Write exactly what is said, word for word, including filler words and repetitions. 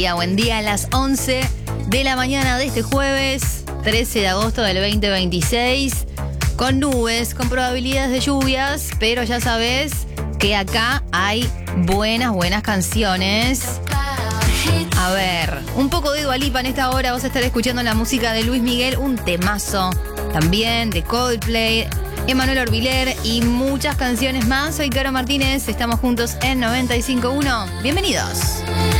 Buen día a las once de la mañana de este jueves trece de agosto del veinte veintiséis, con nubes, con probabilidades de lluvias, pero ya sabes que acá hay buenas, buenas canciones. A ver, un poco de Dua Lipa en esta hora. Vas a estar escuchando la música de Luis Miguel, un temazo también de Coldplay, Emanuel Orbiler y muchas canciones más. Soy Caro Martínez, estamos juntos en noventa y cinco punto uno. Bienvenidos.